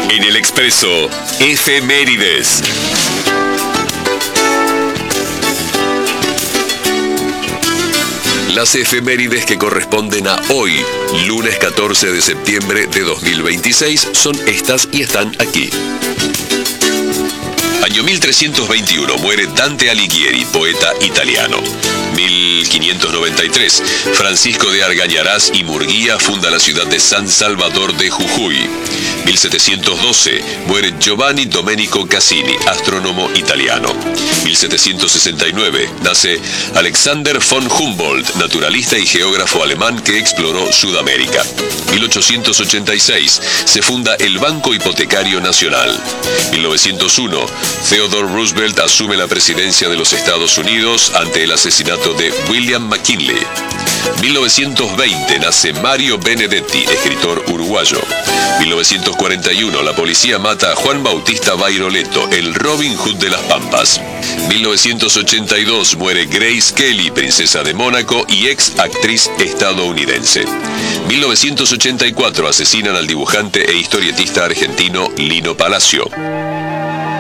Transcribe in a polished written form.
En el Expreso, efemérides. Las efemérides que corresponden a hoy, lunes 14 de septiembre de 2026, son estas y están aquí. Año 1321, muere Dante Alighieri, poeta italiano. 1593, Francisco de Argañarás y Murguía funda la ciudad de San Salvador de Jujuy. 1712, muere Giovanni Domenico Cassini, astrónomo italiano. 1769, nace Alexander von Humboldt, naturalista y geógrafo alemán que exploró Sudamérica. 1886, se funda el Banco Hipotecario Nacional. 1901, Theodore Roosevelt asume la presidencia de los Estados Unidos ante el asesinato de William McKinley. 1920, nace Mario Benedetti, escritor uruguayo. 1941, la policía mata a Juan Bautista Bairoleto, el Robin Hood de las Pampas. 1982, muere Grace Kelly, princesa de Mónaco y ex actriz estadounidense. 1984, asesinan al dibujante e historietista argentino Lino Palacio.